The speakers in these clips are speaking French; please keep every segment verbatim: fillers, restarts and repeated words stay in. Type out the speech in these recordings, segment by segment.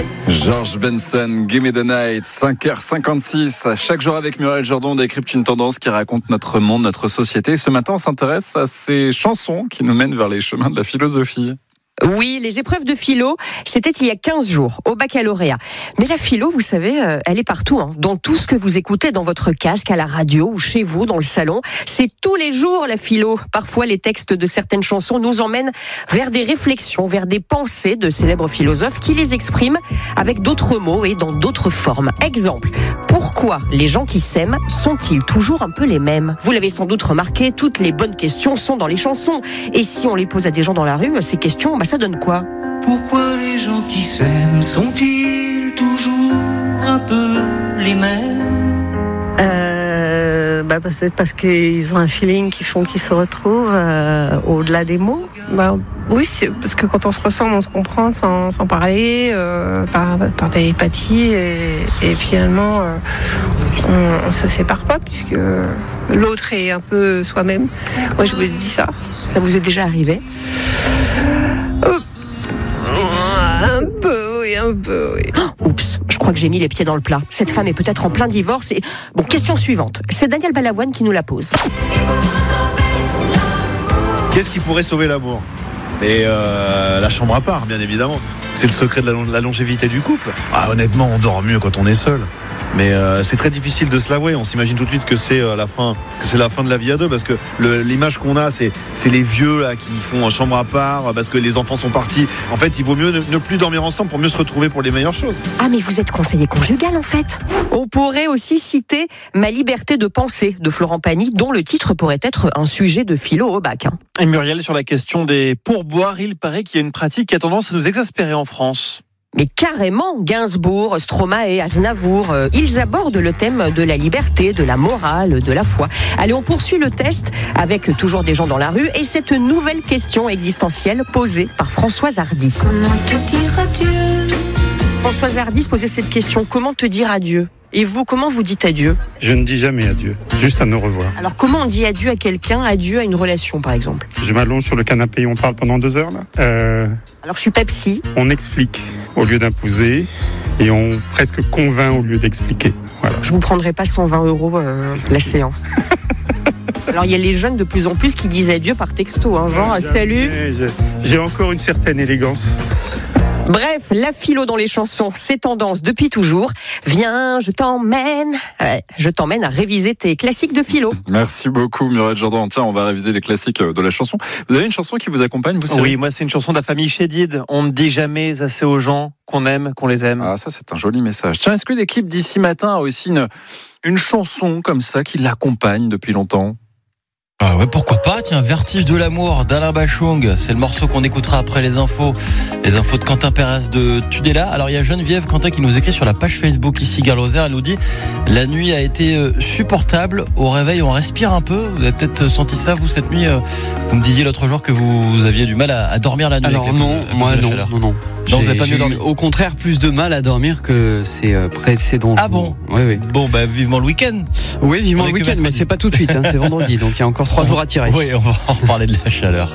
George Benson, Give Me the Night, cinq heures cinquante-six. Chaque jour avec Muriel Jourdan, on décrypte une tendance qui raconte notre monde, notre société. Ce matin, on s'intéresse à ces chansons qui nous mènent vers les chemins de la philosophie. Oui, les épreuves de philo, c'était il y a quinze jours, au baccalauréat. Mais la philo, vous savez, elle est partout, hein, dans tout ce que vous écoutez dans votre casque, à la radio ou chez vous, dans le salon. C'est tous les jours la philo. Parfois, les textes de certaines chansons nous emmènent vers des réflexions, vers des pensées de célèbres philosophes qui les expriment avec d'autres mots et dans d'autres formes. Exemple, pourquoi les gens qui s'aiment sont-ils toujours un peu les mêmes ? Vous l'avez sans doute remarqué, toutes les bonnes questions sont dans les chansons. Et si on les pose à des gens dans la rue, ces questions, bah, ça donne quoi ? Pourquoi les gens qui s'aiment sont-ils toujours un peu les mêmes ? euh, bah, Peut-être parce qu'ils ont un feeling qui font qu'ils se retrouvent euh, au-delà des mots. Bah, oui, c'est parce que quand on se ressemble, on se comprend sans, sans parler, euh, par, par télépathie, et, et finalement, euh, on, on se sépare pas puisque l'autre est un peu soi-même. Moi, je vous ai dit ça. Ça vous est déjà arrivé ? Euh, un peu, oui, un peu, oui. Oh, oups, je crois que j'ai mis les pieds dans le plat. Cette femme est peut-être en plein divorce et... Bon, question suivante. C'est Daniel Balavoine qui nous la pose. Qu'est-ce qui pourrait sauver l'amour ? Et euh, la chambre à part, bien évidemment. C'est le secret de la, long- la longévité du couple. Ah, honnêtement, on dort mieux quand on est seul. Mais euh, c'est très difficile de se l'avouer. On s'imagine tout de suite que c'est euh, la fin, que c'est la fin de la vie à deux, parce que le, l'image qu'on a, c'est, c'est les vieux là qui font chambre à part, parce que les enfants sont partis. En fait, il vaut mieux ne, ne plus dormir ensemble pour mieux se retrouver pour les meilleures choses. Ah, mais vous êtes conseiller conjugal en fait. On pourrait aussi citer Ma liberté de penser de Florent Pagny, dont le titre pourrait être un sujet de philo au bac. Hein. Et Muriel, sur la question des pourboires, il paraît qu'il y a une pratique qui a tendance à nous exaspérer en France. Mais carrément, Gainsbourg, Stromae, Aznavour, euh, ils abordent le thème de la liberté, de la morale, de la foi. Allez, on poursuit le test avec toujours des gens dans la rue et cette nouvelle question existentielle posée par Françoise Hardy. Comment te dire adieu ? Françoise Hardy se posait cette question, comment te dire adieu ? Et vous, comment vous dites adieu ? Je ne dis jamais adieu, juste à nous revoir. Alors comment on dit adieu à quelqu'un, adieu à une relation par exemple ? Je m'allonge sur le canapé et on parle pendant deux heures là. Euh, Alors je suis Pepsi. on explique au lieu d'imposer et on presque convainc au lieu d'expliquer. Voilà. Je vous prendrai pas cent vingt euros euh, la séance. Alors il y a les jeunes de plus en plus qui disent adieu par texto, hein, genre Ouais, salut. J'ai, j'ai encore une certaine élégance. Bref, la philo dans les chansons, c'est tendance depuis toujours. Viens, je t'emmène, ouais, je t'emmène à réviser tes classiques de philo. Merci beaucoup Muriel Jourdan. Tiens, on va réviser les classiques de la chanson. Vous avez une chanson qui vous accompagne, vous Cyril ? Oui, moi c'est une chanson de la famille Chédid. On ne dit jamais assez aux gens qu'on aime, qu'on les aime. Ah, ça c'est un joli message. Tiens, est-ce que l'équipe d'Ici Matin a aussi une, une chanson comme ça qui l'accompagne depuis longtemps ? Ah ouais, pourquoi pas, tiens, Vertige de l'amour d'Alain Bachung, c'est le morceau qu'on écoutera après les infos, les infos de Quentin Pérez de Tudela. Alors il y a Geneviève Quentin qui nous écrit sur la page Facebook ici Gare Lozère, elle nous dit la nuit a été supportable, au réveil on respire un peu. Vous avez peut-être senti ça vous cette nuit, vous me disiez l'autre jour que vous aviez du mal à, à dormir la nuit. Alors avec non, la, moi non, non, non. Non, vous n'avez pas mieux j'ai dormi. eu, au contraire, plus de mal à dormir que ces précédents Ah jours. bon ? Oui, oui. Bon, bah vivement le week-end. Oui, vivement On le est que week-end, mais mercredi. c'est pas tout de suite, hein, c'est vendredi, donc il y a encore trois jours à tirer. Oui, on va en reparler de la chaleur.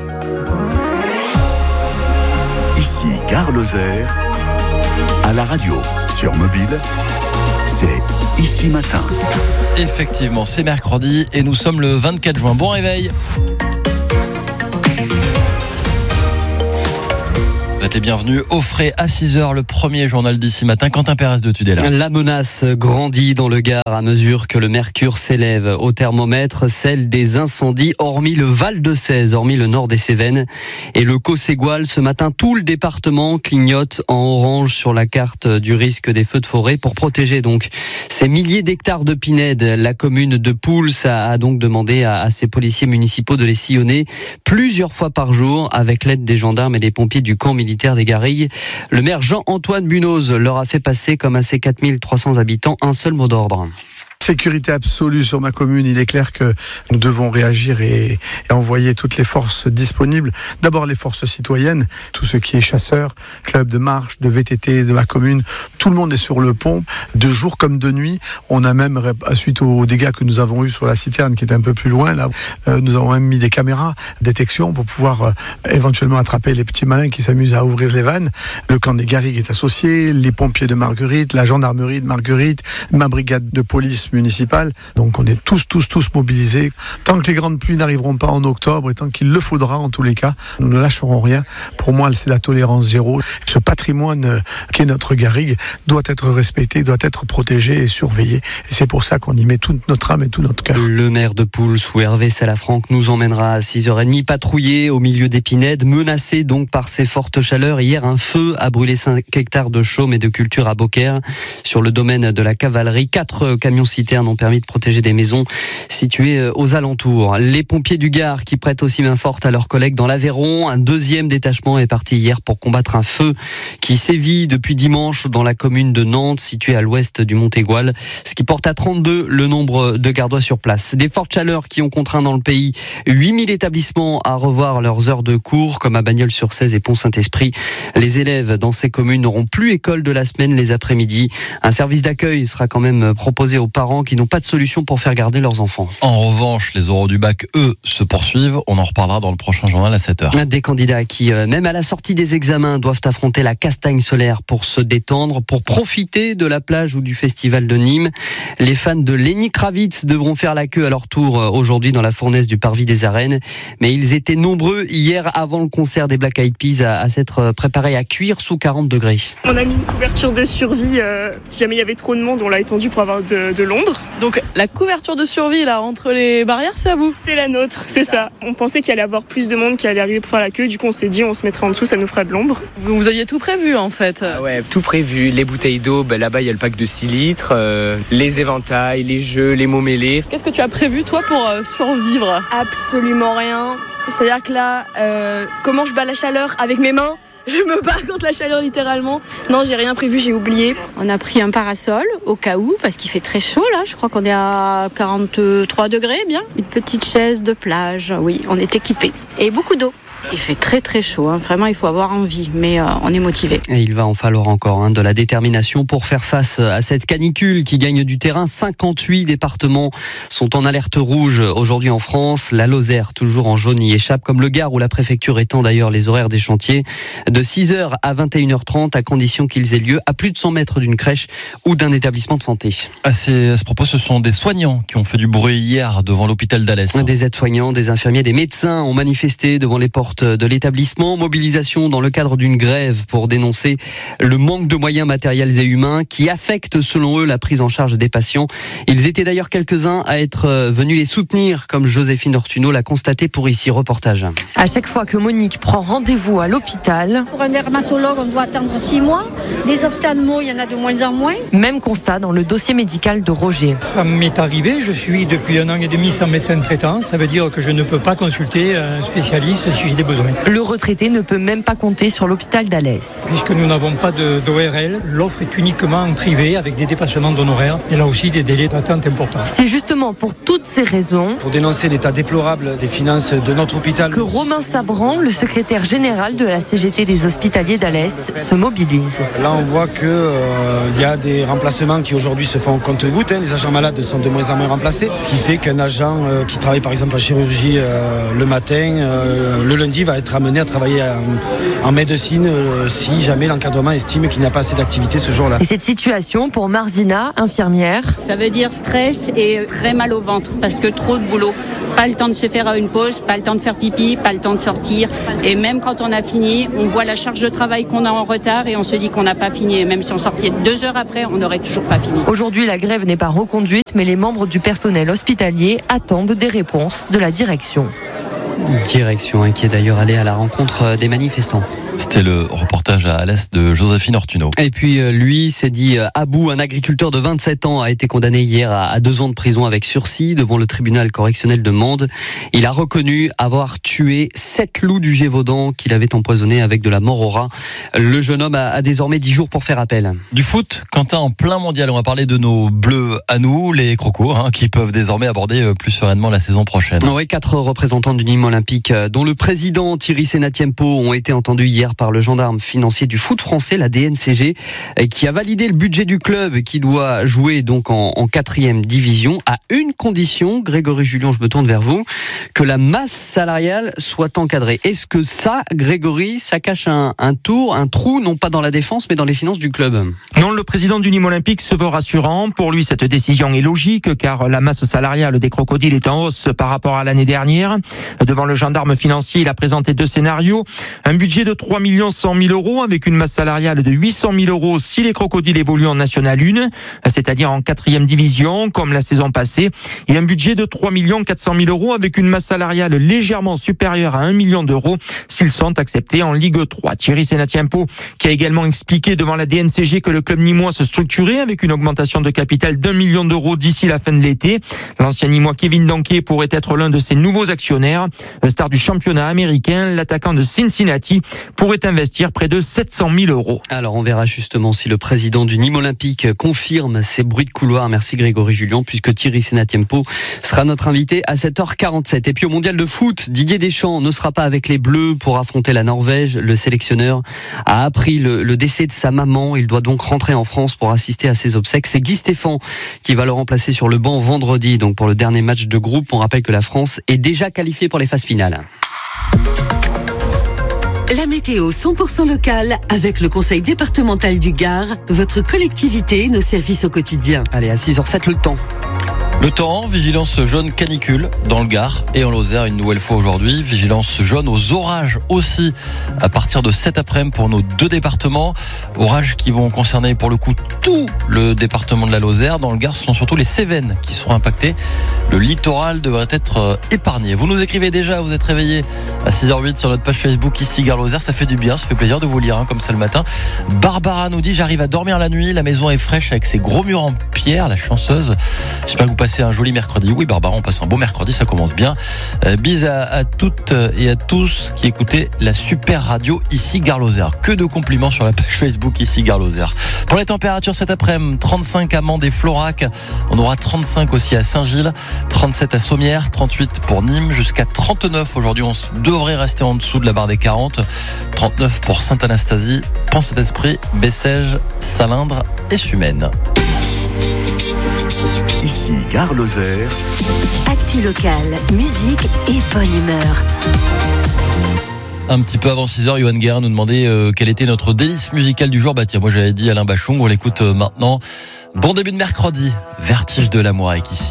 Ici, Gare Lozère, à la radio, sur mobile, c'est Ici Matin. Effectivement, c'est mercredi et nous sommes le vingt-quatre juin. Bon réveil. Vous êtes les bienvenus. Au frais à six heures, le premier journal d'ici matin. Quentin Pérez de Tudela. La menace grandit dans le Gard à mesure que le mercure s'élève au thermomètre, celle des incendies, hormis le Val-de-Cèze, hormis le nord des Cévennes et le Causségoal. Ce matin, tout le département clignote en orange sur la carte du risque des feux de forêt pour protéger donc ces milliers d'hectares de pinèdes. La commune de Pouls a donc demandé à, à ses policiers municipaux de les sillonner plusieurs fois par jour avec l'aide des gendarmes et des pompiers du camp militaire des Garilles. Le maire Jean-Antoine Bunoz leur a fait passer, comme à ses quatre mille trois cents habitants, un seul mot d'ordre. Sécurité absolue sur ma commune. Il est clair que nous devons réagir et, et envoyer toutes les forces disponibles. D'abord les forces citoyennes, tout ce qui est chasseurs, club de marche, de V T T de ma commune. Tout le monde est sur le pont, de jour comme de nuit. On a même, suite aux dégâts que nous avons eus sur la citerne qui est un peu plus loin, là, euh, nous avons même mis des caméras détection pour pouvoir euh, éventuellement attraper les petits malins qui s'amusent à ouvrir les vannes. Le camp des Garrigues est associé, les pompiers de Marguerite, la gendarmerie de Marguerite, ma brigade de police municipale. Donc on est tous, tous, tous mobilisés. Tant que les grandes pluies n'arriveront pas en octobre et tant qu'il le faudra en tous les cas, nous ne lâcherons rien. Pour moi, c'est la tolérance zéro. Ce patrimoine euh, qui est notre garrigue doit être respecté, doit être protégé et surveillé. Et c'est pour ça qu'on y met toute notre âme et tout notre cœur. Le maire de Pouls, sous Hervé Salafranc, nous emmènera à six heures trente patrouiller au milieu d'épinèdes, menacé donc par ces fortes chaleurs. Hier, un feu a brûlé cinq hectares de chaume et de culture à Beaucaire. Sur le domaine de la cavalerie, quatre camions citernes ont permis de protéger des maisons situées aux alentours. Les pompiers du Gard qui prêtent aussi main forte à leurs collègues dans l'Aveyron. Un deuxième détachement est parti hier pour combattre un feu qui sévit depuis dimanche dans la commune de Nantes, située à l'ouest du Montégoal, ce qui porte à trente-deux le nombre de gardois sur place. Des fortes chaleurs qui ont contraint dans le pays huit mille établissements à revoir leurs heures de cours, comme à Bagnols-sur-Cèze et Pont-Saint-Esprit. Les élèves dans ces communes n'auront plus école de la semaine les après-midi. Un service d'accueil sera quand même proposé aux parents qui n'ont pas de solution pour faire garder leurs enfants. En revanche, les oraux du bac, eux, se poursuivent. On en reparlera dans le prochain journal à sept heures. Des candidats qui, même à la sortie des examens, doivent affronter la castagne solaire pour se détendre, pour profiter de la plage ou du festival de Nîmes. Les fans de Lenny Kravitz devront faire la queue à leur tour aujourd'hui dans la fournaise du Parvis des Arènes. Mais ils étaient nombreux hier avant le concert des Black Eyed Peas à, à s'être préparés à cuire sous quarante degrés. On a mis une couverture de survie. Euh, si jamais il y avait trop de monde, on l'a étendue pour avoir de, de l'ombre. Donc la couverture de survie là entre les barrières, c'est à vous? C'est la nôtre, c'est ça. On pensait qu'il allait y avoir plus de monde qui allait arriver pour faire la queue. Du coup, on s'est dit on se mettrait en dessous, ça nous ferait de l'ombre. Vous, vous aviez tout prévu en fait? Ah ouais, tout prévu. Les bouteilles d'eau, ben là-bas il y a le pack de six litres, euh, les éventails, les jeux, les mots mêlés. Qu'est-ce que tu as prévu toi pour euh, survivre? Absolument rien. C'est-à-dire que là, euh, comment je bats la chaleur avec mes mains? Je me bats contre la chaleur littéralement. Non, j'ai rien prévu, j'ai oublié. On a pris un parasol au cas où, parce qu'il fait très chaud là. Je crois qu'on est à quarante-trois degrés, bien. Une petite chaise de plage, oui, on est équipés. Et beaucoup d'eau. Il fait très très chaud, hein. Vraiment il faut avoir envie, mais euh, on est motivé. Et il va en falloir encore hein, de la détermination pour faire face à cette canicule qui gagne du terrain. cinquante-huit départements sont en alerte rouge aujourd'hui en France. La Lozère, toujours en jaune, y échappe, comme le Gard où la préfecture étend d'ailleurs les horaires des chantiers de six heures à vingt et une heures trente, à condition qu'ils aient lieu à plus de cent mètres d'une crèche ou d'un établissement de santé. À, ces, à ce propos, ce sont des soignants qui ont fait du bruit hier devant l'hôpital d'Alès. Des aides-soignants, des infirmiers, des médecins ont manifesté devant les portes de l'établissement. Mobilisation dans le cadre d'une grève pour dénoncer le manque de moyens matériels et humains qui affecte selon eux la prise en charge des patients. Ils étaient d'ailleurs quelques-uns à être venus les soutenir, comme Joséphine Ortuno l'a constaté pour Ici Reportage. À chaque fois que Monique prend rendez-vous à l'hôpital, pour un dermatologue, on doit attendre six mois. Des ophtalmos, il y en a de moins en moins. Même constat dans le dossier médical de Roger. Ça m'est arrivé, je suis depuis un an et demi sans médecin traitant. Ça veut dire que je ne peux pas consulter un spécialiste si j'ai des besoins. Le retraité ne peut même pas compter sur l'hôpital d'Alès. Puisque nous n'avons pas de, d'O R L, l'offre est uniquement en privé avec des dépassements d'honoraires et là aussi des délais d'attente importants. C'est justement pour toutes ces raisons, pour dénoncer l'état déplorable des finances de notre hôpital, que Romain Sabran, le secrétaire général de la C G T des hospitaliers d'Alès, se mobilise. Là on voit qu'il euh, y a des remplacements qui aujourd'hui se font au compte-gouttes. Hein. Les agents malades sont de moins en moins remplacés. Ce qui fait qu'un agent euh, qui travaille par exemple en chirurgie euh, le matin, euh, le lundi va être amené à travailler en, en médecine euh, si jamais l'encadrement estime qu'il n'y a pas assez d'activité ce jour-là. Et cette situation pour Marzina, infirmière, ça veut dire stress et très mal au ventre parce que trop de boulot. Pas le temps de se faire une pause, pas le temps de faire pipi, pas le temps de sortir. Et même quand on a fini, on voit la charge de travail qu'on a en retard et on se dit qu'on n'a pas fini. Et même si on sortait deux heures après, on n'aurait toujours pas fini. Aujourd'hui, la grève n'est pas reconduite, mais les membres du personnel hospitalier attendent des réponses de la direction. Direction hein, qui est d'ailleurs allée à la rencontre des manifestants. C'était le reportage à l'est de Joséphine Ortuno. Et puis lui s'est dit à bout. Un agriculteur de vingt-sept ans a été condamné hier à deux ans de prison avec sursis devant le tribunal correctionnel de Mende. Il a reconnu avoir tué sept loups du Gévaudan qu'il avait empoisonnés avec de la mort au rat. Le jeune homme a désormais dix jours pour faire appel. Du foot, Quentin, en plein mondial. On va parler de nos bleus à nous, les crocos, hein, qui peuvent désormais aborder plus sereinement la saison prochaine. Oui, quatre représentants du Nîmes Olympique, dont le président Thierry Sénatiempo, ont été entendus hier par le gendarme financier du foot français, la D N C G, qui a validé le budget du club qui doit jouer donc en, en quatrième division à une condition. Grégory Julien, je me tourne vers vous, que la masse salariale soit encadrée. Est-ce que ça, Grégory, ça cache un, un tour, un trou, non pas dans la défense, mais dans les finances du club? Non, le président du Nîmes Olympique se veut rassurant. Pour lui, cette décision est logique, car la masse salariale des crocodiles est en hausse par rapport à l'année dernière. Devant le gendarme financier, il a présenté deux scénarios. Un budget de trois millions cent mille euros avec une masse salariale de huit cent mille euros si les crocodiles évoluent en National un, c'est-à-dire en quatrième division, comme la saison passée. Et un budget de trois millions quatre cent mille euros avec une masse salariale légèrement supérieure à un million d'euros s'ils sont acceptés en Ligue trois. Thierry Sénatiempo, qui a également expliqué devant la D N C G que le club nîmois se structurait avec une augmentation de capital d'un million d'euros d'ici la fin de l'été. L'ancien nîmois Kevin Donké pourrait être l'un de ses nouveaux actionnaires. Star du championnat américain, l'attaquant de Cincinnati pourrait investir près de sept cent mille euros. Alors on verra justement si le président du Nîmes Olympique confirme ces bruits de couloir. Merci Grégory Julien, puisque Thierry Sénatiempo sera notre invité à sept heures quarante-sept. Et puis au mondial de foot, Didier Deschamps ne sera pas avec les Bleus pour affronter la Norvège. Le sélectionneur a appris le, le décès de sa maman. Il doit donc rentrer en France pour assister à ses obsèques. C'est Guy Stéphane qui va le remplacer sur le banc vendredi, donc pour le dernier match de groupe. On rappelle que la France est déjà qualifiée pour les phases finales. La météo cent pour cent locale avec le conseil départemental du Gard, votre collectivité, nos services au quotidien. Allez, à six heures sept, le temps. Le temps, vigilance jaune canicule dans le Gard et en Lozère une nouvelle fois aujourd'hui. Vigilance jaune aux orages aussi à partir de cet après-midi pour nos deux départements. Orages qui vont concerner pour le coup tout le département de la Lozère. Dans le Gard, ce sont surtout les Cévennes qui seront impactées. Le littoral devrait être épargné. Vous nous écrivez déjà, vous êtes réveillés à six heures huit sur notre page Facebook ici Gare Lozère. Ça fait du bien, ça fait plaisir de vous lire hein, comme ça le matin. Barbara nous dit: j'arrive à dormir la nuit, la maison est fraîche avec ses gros murs en pierre, la chanceuse. J'espère que vous passez un joli mercredi. Oui Barbara, on passe un beau mercredi, ça commence bien. Euh, bise à, à toutes et à tous qui écoutaient la super radio ici Gare Lozère. Que de compliments sur la page Facebook ici Gare Lozère. Pour les températures cet après-midi, trente-cinq à Mende et Florac, on aura trente-cinq aussi à Saint-Gilles, trente-sept à Sommières, trente-huit pour Nîmes, jusqu'à trente-neuf aujourd'hui. On devrait rester en dessous de la barre des quarante, trente-neuf pour Sainte-Anastasie, Pont-Saint-Esprit, Bessèges, Salindre et Sumène. Ici Gare Lozère. Actu locale, musique et bonne humeur. Un petit peu avant six heures, Johan Guérin nous demandait euh, quel était notre délice musical du jour. Bah tiens, moi j'avais dit Alain Bachung, on l'écoute euh, maintenant. Bon début de mercredi, Vertige de l'amour avec ici.